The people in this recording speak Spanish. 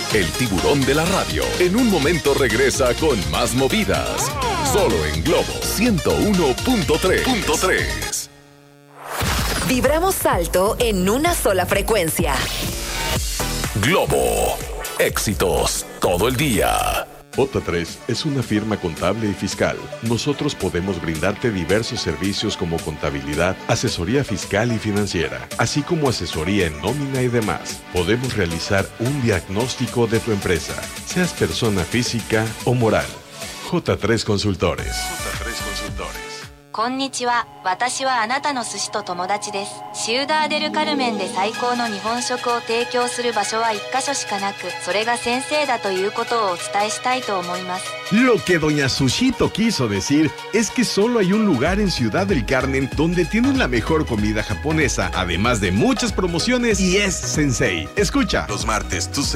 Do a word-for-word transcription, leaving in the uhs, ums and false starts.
el tiburón de la radio. En un momento regresa con más movidas. Solo en Globo ciento uno punto tres. Vibramos alto en una sola frecuencia. Globo. Éxitos todo el día. J tres es una firma contable y fiscal. Nosotros podemos brindarte diversos servicios como contabilidad, asesoría fiscal y financiera, así como asesoría en nómina y demás. Podemos realizar un diagnóstico de tu empresa, seas persona física o moral. J tres Consultores. J tres Consultores. こんにちは。私はあなたの寿司と友達です。シウダーデルカルメンで最高の日本食を提供する場所は一箇所しかなく、それが先生だということをお伝えしたいと思います。 Lo que doña Sushito quiso decir es que solo hay un lugar en Ciudad del Carmen donde tienen la mejor comida japonesa, además de muchas promociones, y es Sensei. Escucha. Los martes, tus